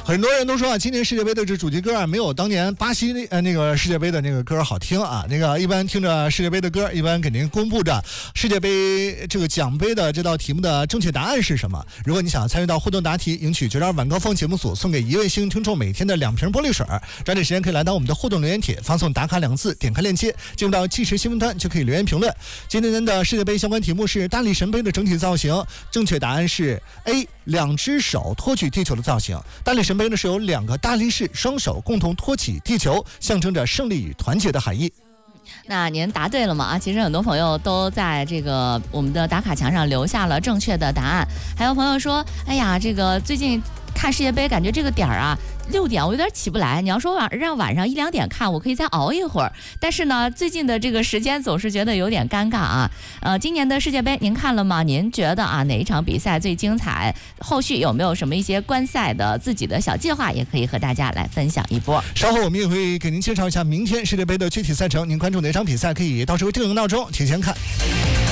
很多人都说啊，今年世界杯的这主题歌啊，没有当年巴西那个世界杯的那个歌好听啊。那个一般听着世界杯的歌，一般肯定公布着世界杯这个奖杯的这道题目的正确答案是什么。如果你想参与到互动答题，赢取9点晚高峰节目组送给一位幸运听众每天的2瓶玻璃水，抓紧时间可以来到我们的互动留言帖，发送打卡2个字，点开链接进入到即时新闻端就可以留言评论。今天的世界杯相关题目是大力神杯的整体造型，正确答案是 A 2只手托举地球的造型。大力神杯呢是由2个大力士双手共同托起地球，象征着胜利与团结的含义。 那您答对了吗？啊，其实很多朋友都在这个我们的打卡墙上留下了正确的答案。还有朋友说，哎呀，这个最近看世界杯感觉这个点儿啊6点我有点起不来，你要说让晚上1、2点看，我可以再熬一会儿，但是呢最近的这个时间总是觉得有点尴尬啊。今年的世界杯您看了吗？您觉得啊哪一场比赛最精彩？后续有没有什么一些观赛的自己的小计划，也可以和大家来分享一波。 稍后我们也会给您介绍一下明天世界杯的具体赛程，您关注哪场比赛可以到时候定个闹钟提前看。